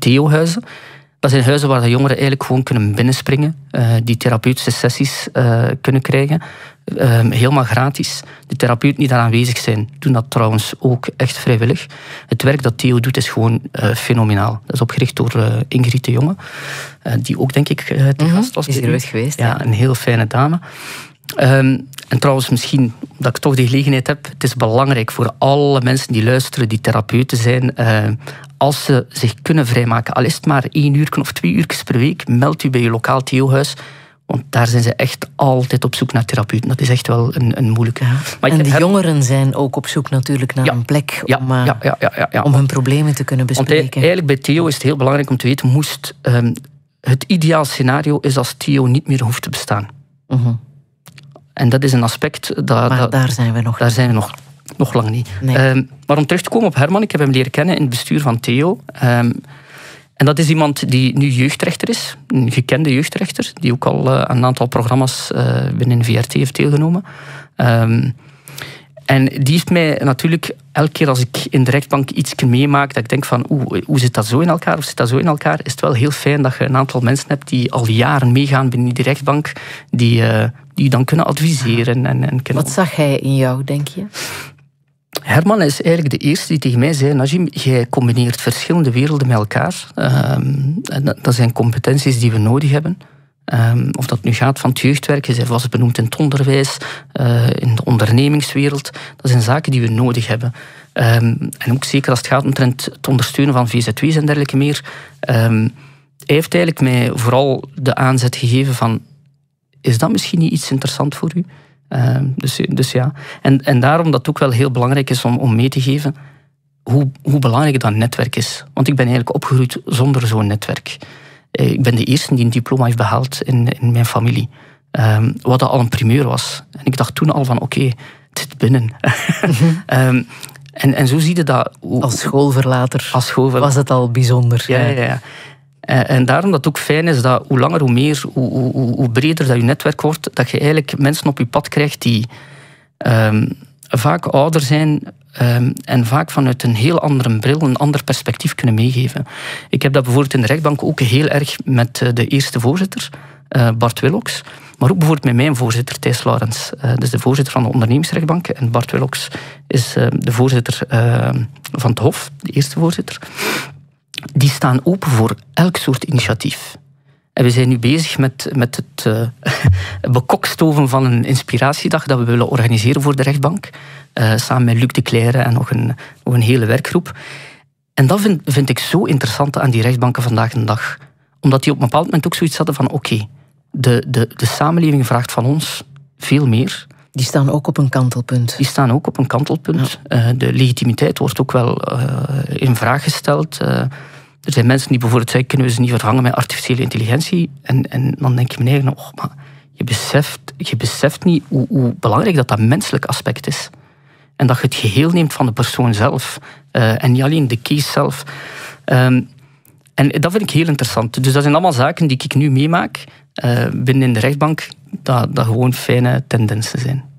Theo-huizen. Dat zijn huizen waar de jongeren eigenlijk gewoon kunnen binnenspringen, die therapeutische sessies kunnen krijgen. Helemaal gratis. De therapeuten die daar aanwezig zijn, doen dat trouwens ook echt vrijwillig. Het werk dat Theo doet is gewoon fenomenaal. Dat is opgericht door Ingrid de Jonge, die ook denk ik te gast was. Is er ooit geweest. Ja, een heel fijne dame. En trouwens, misschien dat ik toch de gelegenheid heb, het is belangrijk voor alle mensen die luisteren, die therapeuten zijn, als ze zich kunnen vrijmaken, al is het maar 1 uur of 2 uur per week, meld u bij je lokaal Theo-huis. Want daar zijn ze echt altijd op zoek naar therapeuten. Dat is echt wel een moeilijke. Maar en de jongeren zijn ook op zoek natuurlijk naar een plek om hun problemen te kunnen bespreken. Want eigenlijk bij Theo is het heel belangrijk om te weten, het ideaal scenario is als Theo niet meer hoeft te bestaan. En dat is een aspect... Maar daar zijn we nog. Daar zijn we nog lang niet. Nee. Maar om terug te komen op Herman, ik heb hem leren kennen in het bestuur van Theo. En dat is iemand die nu jeugdrechter is. Een gekende jeugdrechter, die ook al aan een aantal programma's binnen VRT heeft deelgenomen. En die heeft mij natuurlijk, elke keer als ik in de rechtbank iets meemaak, dat ik denk van, hoe zit dat zo in elkaar, of zit dat zo in elkaar, is het wel heel fijn dat je een aantal mensen hebt die al jaren meegaan binnen die rechtbank, die je dan kunnen adviseren. En kunnen... Wat zag hij in jou, denk je? Herman is eigenlijk de eerste die tegen mij zei, Najim, jij combineert verschillende werelden met elkaar. Dat zijn competenties die we nodig hebben. Of dat nu gaat van het jeugdwerk, je was benoemd in het onderwijs, in de ondernemingswereld. Dat zijn zaken die we nodig hebben. En ook zeker als het gaat om het ondersteunen van VZW's en dergelijke meer. Hij heeft eigenlijk mij vooral de aanzet gegeven van, is dat misschien niet iets interessant voor u? Dus ja. En daarom dat het ook wel heel belangrijk is om mee te geven hoe belangrijk dat netwerk is. Want ik ben eigenlijk opgegroeid zonder zo'n netwerk. Ik ben de eerste die een diploma heeft behaald in mijn familie. Wat dat al een primeur was. En ik dacht toen al van oké, het zit binnen. En zo zie je dat... Als schoolverlater was het al bijzonder. Ja. En daarom dat het ook fijn is dat hoe langer, hoe meer, hoe breder dat je netwerk wordt, dat je eigenlijk mensen op je pad krijgt die vaak ouder zijn en vaak vanuit een heel andere bril, een ander perspectief kunnen meegeven. Ik heb dat bijvoorbeeld in de rechtbank ook heel erg met de eerste voorzitter, Bart Willox, maar ook bijvoorbeeld met mijn voorzitter, Thijs Laurens. Dat is de voorzitter van de ondernemingsrechtbank en Bart Willox is de voorzitter van het Hof, de eerste voorzitter. Die staan open voor elk soort initiatief. En we zijn nu bezig met het bekokstoven van een inspiratiedag dat we willen organiseren voor de rechtbank. Samen met Luc de Cleyre en nog een hele werkgroep. En dat vind ik zo interessant aan die rechtbanken vandaag de dag. Omdat die op een bepaald moment ook zoiets hadden van oké, de samenleving vraagt van ons veel meer. Die staan ook op een kantelpunt. Ja. De legitimiteit wordt ook wel in vraag gesteld. Er zijn mensen die bijvoorbeeld zeggen, kunnen we ze niet vervangen met artificiële intelligentie? En dan denk je me eigenlijk, maar je beseft niet hoe belangrijk dat menselijk aspect is. En dat je het geheel neemt van de persoon zelf. En niet alleen de case zelf. En dat vind ik heel interessant. Dus dat zijn allemaal zaken die ik nu meemaak binnen in de rechtbank, dat gewoon fijne tendensen zijn.